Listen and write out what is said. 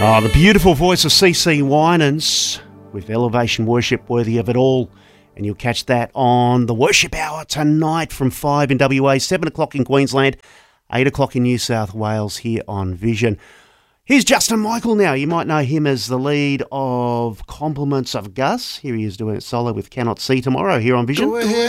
Oh, the beautiful voice of CC Winans with Elevation Worship, Worthy of It All. And you'll catch that on the Worship Hour tonight from 5 in WA, 7 o'clock in Queensland, 8 o'clock in New South Wales here on Vision. Here's Justin Michael now. You might know him as the lead of Compliments of Gus. Here he is doing it solo with Cannot See tomorrow here on Vision. Go ahead.